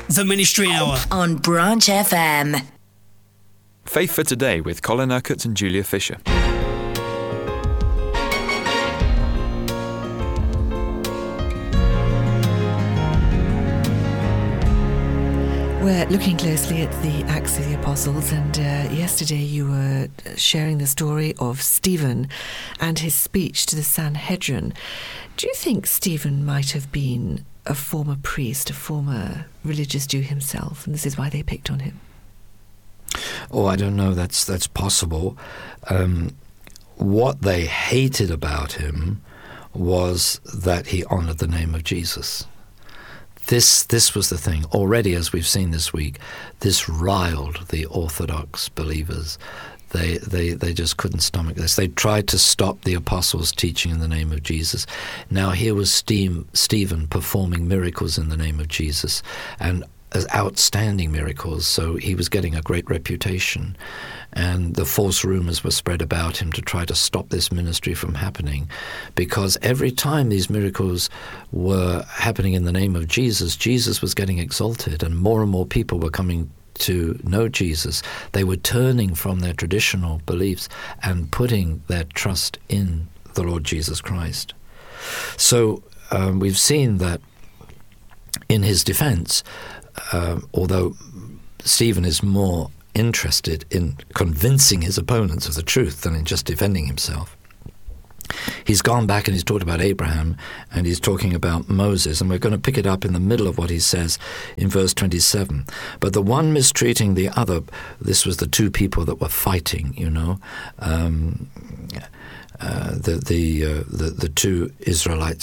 The Ministry Hour on Branch FM. Faith for Today with Colin Urquhart and Julia Fisher. We're looking closely at the Acts of the Apostles, and yesterday you were sharing the story of Stephen and his speech to the Sanhedrin. Do you think Stephen might have been a former priest, a former religious Jew himself, and this is why they picked on him? Oh, I don't know. That's possible. What they hated about him was that he honored the name of Jesus. This was the thing. Already, as we've seen this week, this riled the Orthodox believers. They just couldn't stomach this. They tried to stop the apostles teaching in the name of Jesus. Now here was Stephen performing miracles in the name of Jesus, and as outstanding miracles, so he was getting a great reputation. And the false rumors were spread about him to try to stop this ministry from happening, because every time these miracles were happening in the name of Jesus, Jesus was getting exalted, and more people were coming to know Jesus. They were turning from their traditional beliefs and putting their trust in the Lord Jesus Christ. So we've seen that in his defense, although Stephen is more interested in convincing his opponents of the truth than in just defending himself, he's gone back and he's talked about Abraham and he's talking about Moses, and we're going to pick it up in the middle of what he says in verse 27. But the one mistreating the other, this was the two people that were fighting, the two Israelite